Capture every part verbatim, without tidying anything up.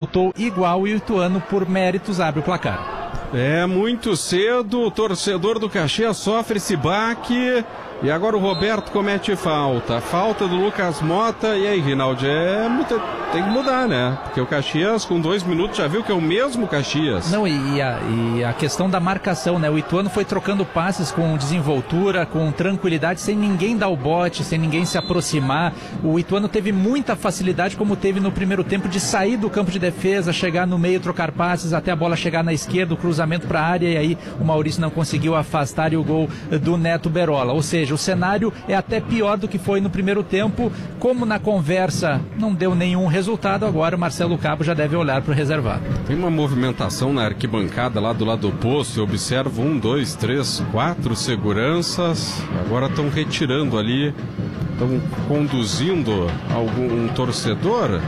voltou igual e o Ituano, por méritos, abre o placar. É muito cedo, o torcedor do Caxias sofre esse baque e agora o Roberto comete falta. Falta do Lucas Mota. E aí, Rinaldi, é, tem que mudar, né? Porque o Caxias com dois minutos já viu que é o mesmo Caxias. Não, e a, e a questão da marcação, né? O Ituano foi trocando passes com desenvoltura, com tranquilidade, sem ninguém dar o bote, sem ninguém se aproximar. O Ituano teve muita facilidade, como teve no primeiro tempo, de sair do campo de defesa, chegar no meio, trocar passes, até a bola chegar na esquerda, o cruzamento para a área, e aí o Maurício não conseguiu afastar e o gol do Neto Berola. Ou seja, o cenário é até pior do que foi no primeiro tempo. Como na conversa não deu nenhum resultado, agora o Marcelo Cabo já deve olhar para o reservado. Tem uma movimentação na arquibancada lá do lado oposto. Eu observo um, dois, três, quatro seguranças. Agora estão retirando ali, estão conduzindo algum um torcedor.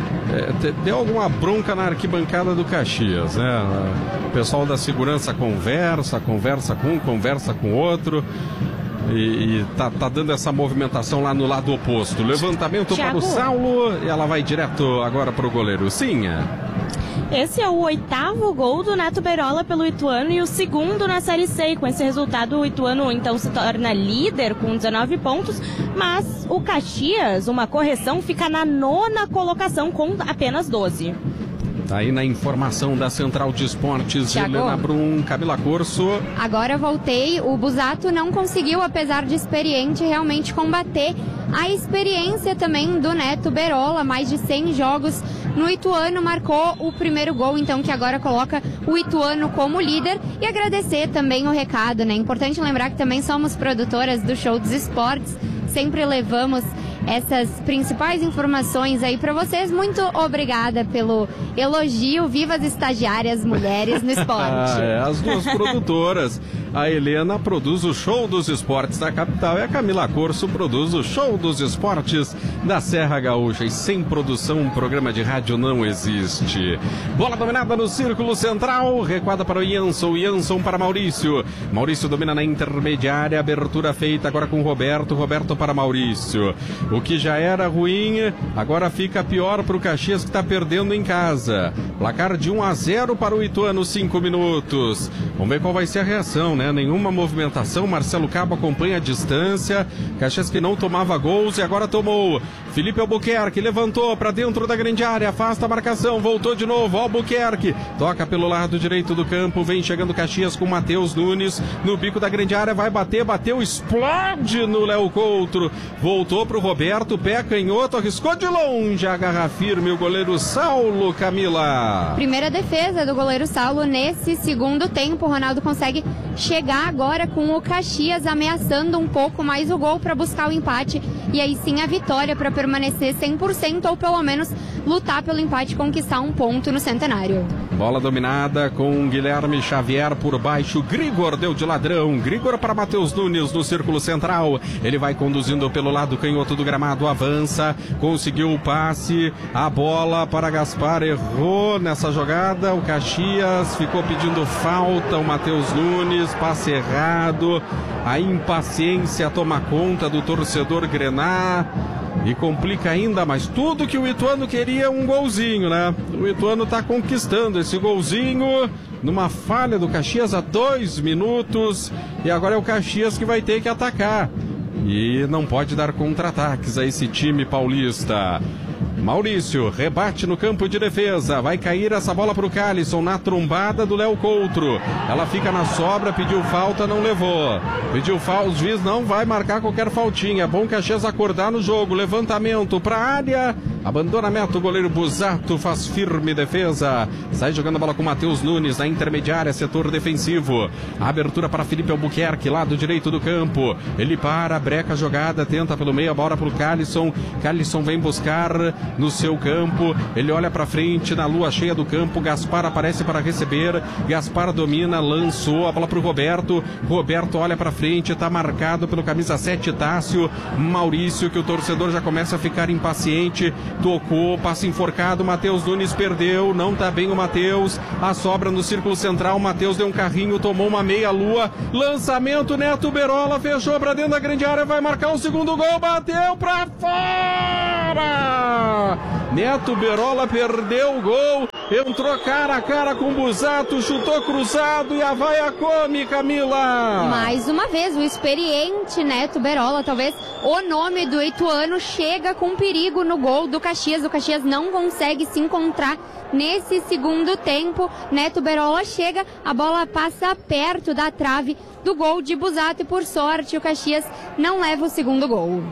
É, deu alguma bronca na arquibancada do Caxias, né? O pessoal da segurança conversa, conversa com um, conversa com outro. E, e tá, tá dando essa movimentação lá no lado oposto. Levantamento Thiago. Para o Saulo e ela vai direto agora para o goleiro. Sim. Esse é o oitavo gol do Neto Berola pelo Ituano e o segundo na Série C. Com esse resultado, o Ituano então se torna líder com dezenove pontos, mas o Caxias, uma correção, fica na nona colocação com apenas doze. Tá aí na informação da Central de Esportes, Thiago. Helena Brum, Camila Corso. Agora voltei, o Busato não conseguiu, apesar de experiente, realmente combater a experiência também do Neto Berola, mais de cem jogos no Ituano, marcou o primeiro gol, então, que agora coloca o Ituano como líder. E agradecer também o recado, né? Importante lembrar que também somos produtoras do Show dos Esportes, sempre levamos essas principais informações aí para vocês. Muito obrigada pelo elogio. Viva as estagiárias mulheres no esporte. É, as duas produtoras. A Helena produz o Show dos Esportes da capital e a Camila Corso produz o Show dos Esportes da Serra Gaúcha. E sem produção, um programa de rádio não existe. Bola dominada no círculo central, recuada para o Jansson, Jansson para Maurício. Maurício domina na intermediária, abertura feita agora com o Roberto, Roberto para Maurício. O que já era ruim, agora fica pior para o Caxias, que está perdendo em casa. Placar de um a zero para o Ituano, cinco minutos. Vamos ver qual vai ser a reação, né? Nenhuma movimentação, Marcelo Cabo acompanha a distância. Caxias que não tomava gols e agora tomou. Felipe Albuquerque levantou para dentro da grande área, afasta a marcação, voltou de novo, Albuquerque. Toca pelo lado direito do campo, vem chegando Caxias com Matheus Nunes no bico da grande área, vai bater, bateu, explode no Léo Couto. Voltou para o Roberto, pé canhoto, arriscou de longe, agarra firme o goleiro Saulo, Camila. Primeira defesa do goleiro Saulo nesse segundo tempo. O Ronaldo consegue chegar agora com o Caxias ameaçando um pouco mais o gol para buscar o empate e aí sim a vitória para permanecer cem por cento ou pelo menos lutar pelo empate e conquistar um ponto no Centenário. Bola dominada com Guilherme Xavier por baixo, Grigor deu de ladrão, Grigor para Matheus Nunes no círculo central, ele vai conduzindo pelo lado canhoto do gramado, avança, conseguiu o passe, a bola para Gaspar, errou nessa jogada, o Caxias ficou pedindo falta, o Matheus Nunes, passe errado, a impaciência toma conta do torcedor grená e complica ainda mais. Tudo que o Ituano queria, um golzinho, né? O Ituano está conquistando esse golzinho numa falha do Caxias há dois minutos e agora é o Caxias que vai ter que atacar e não pode dar contra-ataques a esse time paulista. Maurício rebate no campo de defesa, vai cair essa bola para o Calisson na trombada do Léo Couto, ela fica na sobra, pediu falta, não levou, pediu falta, o juiz não vai marcar qualquer faltinha, bom Caxias acordar no jogo, levantamento para a área, abandona a meta o goleiro Busato, faz firme defesa, sai jogando a bola com Matheus Nunes na intermediária, setor defensivo, abertura para Felipe Albuquerque, lado direito do campo, ele para, breca a jogada, tenta pelo meio, a bola para o Calisson, Calisson vem buscar no seu campo, ele olha para frente na lua cheia do campo, Gaspar aparece para receber, Gaspar domina, lançou a bola para o Roberto, Roberto olha para frente, está marcado pelo camisa sete Tássio, Maurício, que o torcedor já começa a ficar impaciente, tocou, passe enforcado, Matheus Nunes perdeu, não tá bem o Matheus, a sobra no círculo central, Matheus deu um carrinho, tomou uma meia lua, lançamento, Neto Berola fechou para dentro da grande área, vai marcar o segundo gol, bateu para fora! Neto Berola perdeu o gol entrou cara a cara com o Busato, chutou cruzado e a vaia come, Camila. Mais uma vez, o experiente Neto Berola, talvez o nome do ituano, chega com perigo no gol do Caxias. O Caxias não consegue se encontrar nesse segundo tempo. Neto Berola chega, a bola passa perto da trave do gol de Busato e, por sorte, o Caxias não leva o segundo gol.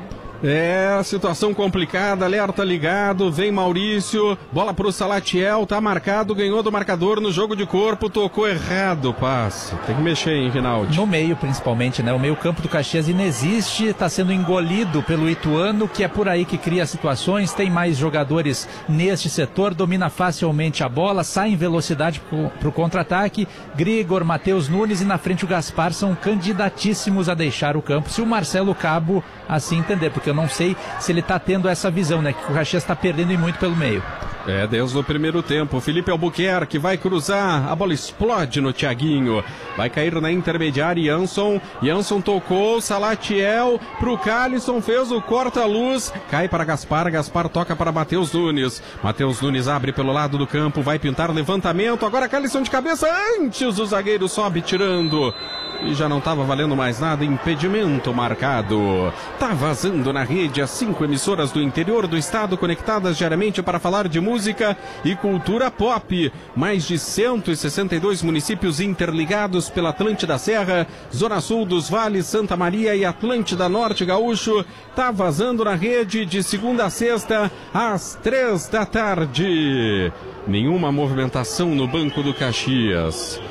É, situação complicada, alerta ligado, vem Maurício, bola pro Salatiel, tá marcado, ganhou do marcador no jogo de corpo, tocou errado o passe. Tem que mexer, hein, Rinaldi? No meio, principalmente, né? O meio campo do Caxias inexiste, tá sendo engolido pelo Ituano, que é por aí que cria situações, tem mais jogadores neste setor, domina facilmente a bola, sai em velocidade pro, pro contra-ataque. Grigor, Matheus Nunes e na frente o Gaspar são candidatíssimos a deixar o campo, se o Marcelo Cabo assim entender, porque eu não sei se ele está tendo essa visão, né? Que o Caxias está perdendo e muito pelo meio. É, desde o primeiro tempo, Felipe Albuquerque vai cruzar, a bola explode no Thiaguinho, vai cair na intermediária, Jansson, Jansson tocou, Salatiel pro Calisson, fez o corta-luz, cai para Gaspar, Gaspar toca para Matheus Nunes, Matheus Nunes abre pelo lado do campo, vai pintar levantamento, agora Calisson de cabeça, antes o zagueiro sobe tirando. E já não estava valendo mais nada, impedimento marcado. Tá vazando na rede as cinco emissoras do interior do estado conectadas diariamente para falar de música e cultura pop. Mais de cento e sessenta e dois municípios interligados pela Atlântida Serra, Zona Sul dos Vales, Santa Maria e Atlântida Norte Gaúcho. Tá vazando na rede de segunda a sexta às três da tarde. Nenhuma movimentação no Banco do Caxias.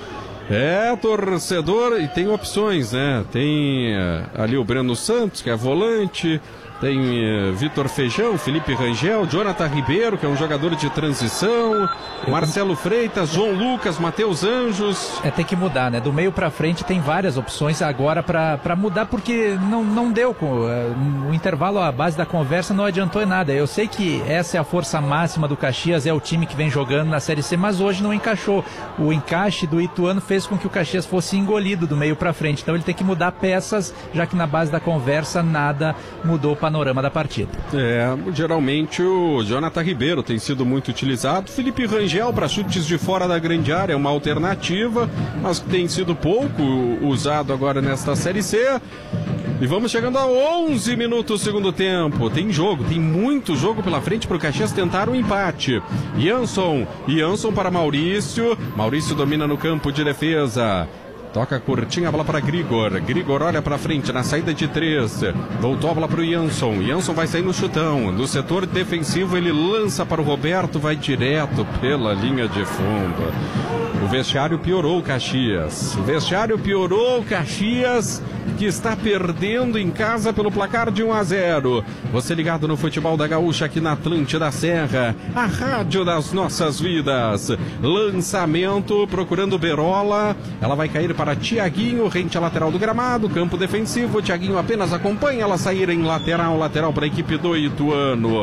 É, torcedor, e tem opções, né? Tem uh, ali o Breno Santos, que é volante, tem uh, Vitor Feijão, Felipe Rangel, Jonathan Ribeiro, que é um jogador de transição, Marcelo Freitas, João Lucas, Matheus Anjos. É, tem que mudar, né? Do meio pra frente tem várias opções agora pra, pra mudar, porque não, não deu. Com, uh, o intervalo, a base da conversa não adiantou em nada. Eu sei que essa é a força máxima do Caxias, é o time que vem jogando na Série C, mas hoje não encaixou. O encaixe do Ituano fez com que o Caxias fosse engolido do meio pra frente. Então ele tem que mudar peças, já que na base da conversa nada mudou o panorama da partida. É, geralmente o Jonathan Ribeiro tem sido muito utilizado. Felipe Rangel para chutes de fora da grande área é uma alternativa, mas tem sido pouco usado agora nesta Série C. E vamos chegando a onze minutos do segundo tempo. Tem jogo, tem muito jogo pela frente para o Caxias tentar o empate. Jansson, Jansson para Maurício. Maurício domina no campo de defesa. Toca curtinha a bola para Grigor. Grigor olha para frente na saída de três. Voltou a bola para o Jansson. Jansson vai sair no chutão. No setor defensivo ele lança para o Roberto. Vai direto pela linha de fundo. O vestiário piorou o Caxias. O vestiário piorou o Caxias, que está perdendo em casa pelo placar de um a zero. Você ligado no Futebol da Gaúcha aqui na Atlântida Serra, a rádio das nossas vidas. Lançamento procurando Berola. Ela vai cair para Thiaguinho, rente à lateral do gramado, campo defensivo. Thiaguinho apenas acompanha ela sair em lateral, lateral para a equipe do Ituano.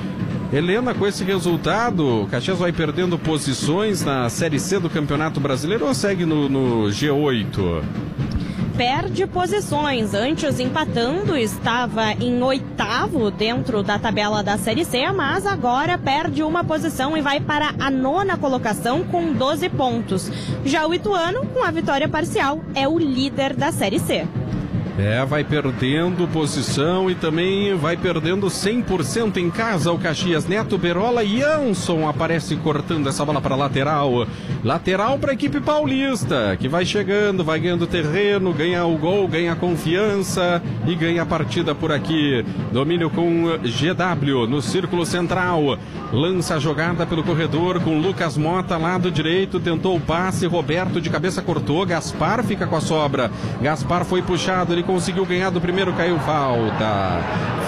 Helena, com esse resultado, o Caxias vai perdendo posições na Série C do Campeonato Brasileiro ou segue no, no G oito? Perde posições. Antes, empatando, estava em oitavo dentro da tabela da Série C, mas agora perde uma posição e vai para a nona colocação com doze pontos. Já o Ituano, com a vitória parcial, é o líder da Série C. É, vai perdendo posição e também vai perdendo cem por cento em casa o Caxias. Neto Berola e Jansson aparece cortando essa bola para lateral. Lateral para a equipe paulista, que vai chegando, vai ganhando terreno, ganha o gol, ganha confiança e ganha a partida por aqui. Domínio com G W no círculo central. Lança a jogada pelo corredor com Lucas Mota, lado direito, tentou o passe, Roberto de cabeça cortou, Gaspar fica com a sobra. Gaspar foi puxado, ele conseguiu ganhar do primeiro, caiu, falta.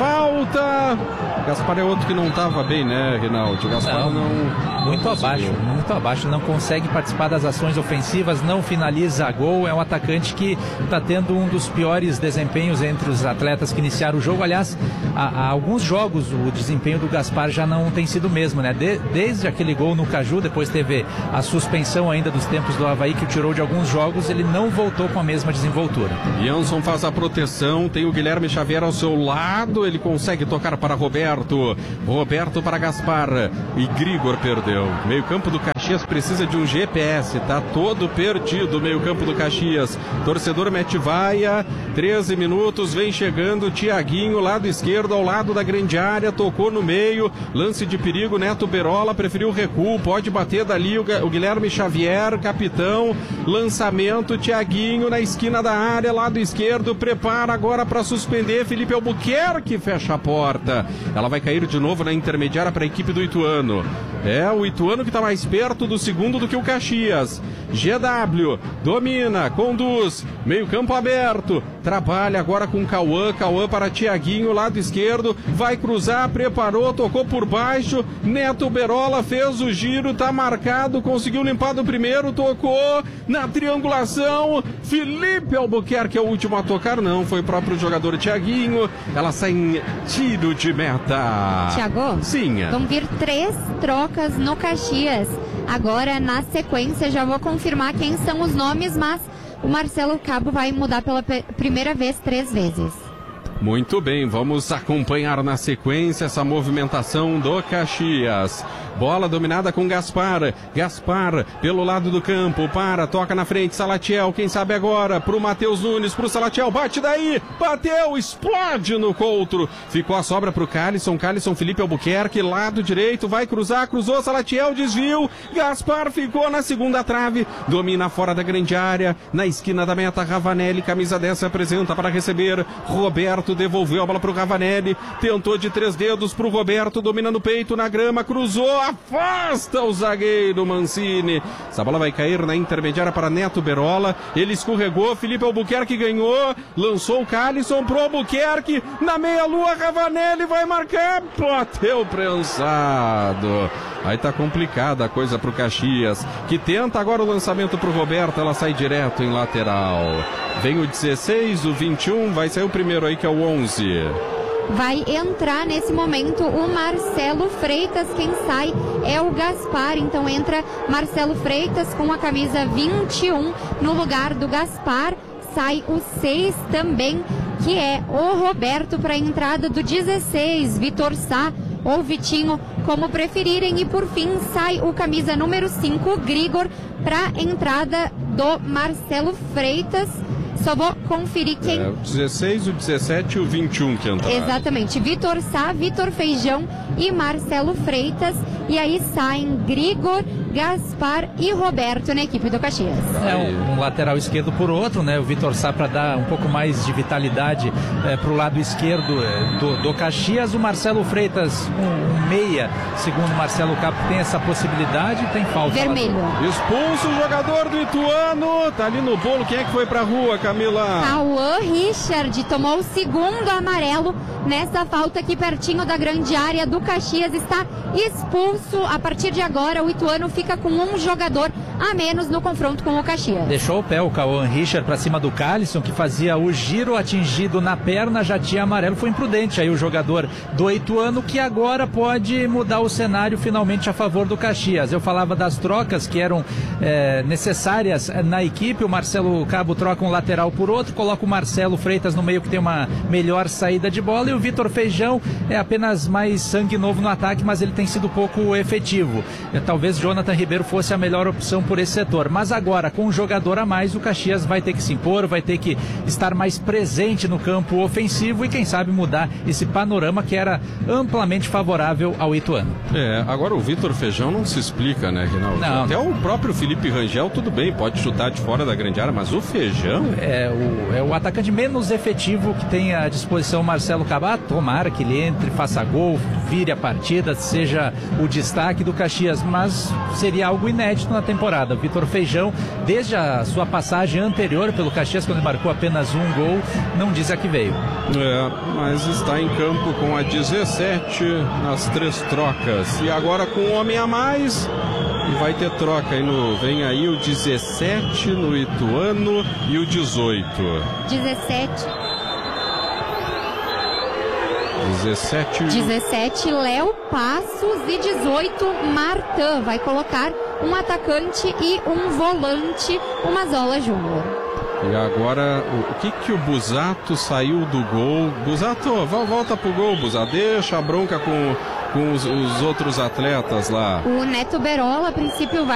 Falta! Gaspar é outro que não estava bem, né, Rinaldi? Gaspar não... não muito não abaixo, muito abaixo, não consegue participar das ações ofensivas, não finaliza gol, é um atacante que está tendo um dos piores desempenhos entre os atletas que iniciaram o jogo. Aliás, há, há alguns jogos o desempenho do Gaspar já não tem sido o mesmo, né? De, desde aquele gol no Caju, depois teve a suspensão ainda dos tempos do Avaí, que o tirou de alguns jogos, ele não voltou com a mesma desenvoltura. Jansson faz a proteção, tem o Guilherme Xavier ao seu lado, ele consegue tocar para Roberto, Roberto para Gaspar e Grigor perdeu. Meio campo do Caxias Caxias precisa de um G P S, tá todo perdido o meio-campo do Caxias. Torcedor mete vaia, treze minutos, vem chegando o Tiaguinho, lado esquerdo, ao lado da grande área, tocou no meio, lance de perigo, Neto Berola preferiu o recuo, pode bater dali o, o Guilherme Xavier, capitão, lançamento, Tiaguinho na esquina da área, lado esquerdo, prepara agora para suspender, Felipe Albuquerque fecha a porta. Ela vai cair de novo na intermediária para a equipe do Ituano. É o Ituano que está mais perto do segundo do que o Caxias. G W domina, conduz, meio campo aberto, trabalha agora com Cauã, Cauã para Tiaguinho, lado esquerdo, vai cruzar, preparou, tocou por baixo, Neto Berola fez o giro, tá marcado, conseguiu limpar do primeiro, tocou na triangulação, Felipe Albuquerque é o último a tocar, não, foi o próprio jogador Tiaguinho, ela sai em tiro de meta. Tiago? Sim. Vão vir três trocas no Caxias. Agora, na sequência, já vou confirmar quem são os nomes, mas o Marcelo Cabo vai mudar pela primeira vez três vezes. Muito bem, vamos acompanhar na sequência essa movimentação do Caxias. Bola dominada com Gaspar. Gaspar pelo lado do campo. Para, toca na frente. Salatiel, quem sabe agora. Pro Matheus Nunes, pro Salatiel. Bate daí. Bateu, explode no Coutro. Ficou a sobra pro Calisson. Calisson, Felipe Albuquerque. Lado direito, vai cruzar. Cruzou, Salatiel, desviou. Gaspar ficou na segunda trave. Domina fora da grande área. Na esquina da meta, Ravanelli. Camisa dez se apresenta para receber. Roberto devolveu a bola pro Ravanelli. Tentou de três dedos pro Roberto. Domina no peito, na grama. Cruzou. Afasta o zagueiro Mancini. Essa bola vai cair na intermediária para Neto Berola. Ele escorregou, Felipe Albuquerque ganhou, lançou o Calisson pro Albuquerque, na meia-lua Ravanelli vai marcar, bateu prensado. Aí tá complicada a coisa pro Caxias, que tenta agora o lançamento pro Roberto, ela sai direto em lateral. Vem o dezesseis, o vinte e um, vai sair o primeiro aí que é o onze. Vai entrar nesse momento o Marcelo Freitas, quem sai é o Gaspar, então entra Marcelo Freitas com a camisa vinte e um no lugar do Gaspar, sai o seis também, que é o Roberto para a entrada do dezesseis, Vitor Sá ou Vitinho, como preferirem, e por fim sai o camisa número cinco, Grigor, para a entrada do Marcelo Freitas. Só vou conferir quem... É, o dezesseis, o dezessete e o vinte e um que entraram. Exatamente. Vitor Sá, Vitor Feijão e Marcelo Freitas. E aí saem Grigor, Gaspar e Roberto na equipe do Caxias. É um, um lateral esquerdo por outro, né? O Vitor Sá para dar um pouco mais de vitalidade é, para o lado esquerdo é, do, do Caxias. O Marcelo Freitas, um, um meia, segundo o Marcelo Capo, tem essa possibilidade, tem falta. Vermelho. Lá. Expulso o jogador do Ituano. Tá ali no bolo. Quem é que foi pra rua, Camila? Cauã Richard tomou o segundo amarelo nessa falta aqui pertinho da grande área do Caxias. Está expulso. A partir de agora, o Ituano fica com um jogador a menos no confronto com o Caxias. Deixou o pé o Cauã Richard para cima do Calisson, que fazia o giro atingido na perna, já tinha amarelo, foi imprudente aí o jogador do Ituano, que agora pode mudar o cenário finalmente a favor do Caxias. Eu falava das trocas que eram é, necessárias na equipe. O Marcelo Cabo troca um lateral por outro, coloca o Marcelo Freitas no meio, que tem uma melhor saída de bola, e o Vitor Feijão é apenas mais sangue novo no ataque, mas ele tem sido pouco efetivo. Talvez Jonathan Ribeiro fosse a melhor opção por esse setor, mas agora com um jogador a mais, o Caxias vai ter que se impor, vai ter que estar mais presente no campo ofensivo e quem sabe mudar esse panorama que era amplamente favorável ao Ituano. É, agora o Vitor Feijão não se explica, né, Reinaldo? Não. Até o próprio Felipe Rangel, tudo bem, pode chutar de fora da grande área, mas o Feijão... É o, é o atacante menos efetivo que tem à disposição o Marcelo Cabá. Tomara que ele entre, faça gol, vire a partida, seja o destaque do Caxias, mas seria algo inédito na temporada. Vitor Feijão, desde a sua passagem anterior pelo Caxias, quando ele marcou apenas um gol, não diz a que veio. É, mas está em campo com a dezessete nas três trocas. E agora com um homem a mais, e vai ter troca aí no... Vem aí o dezessete no Ituano e o dezoito. dezessete. dezessete. dezessete, Léo Passos, e dezoito, Martã. Vai colocar um atacante e um volante, o Mazola Júnior. E agora, o, o que que o Busato saiu do gol? Busato, volta pro gol, Busato. Deixa a bronca com, com os, os outros atletas lá. O Neto Berola, a princípio, vai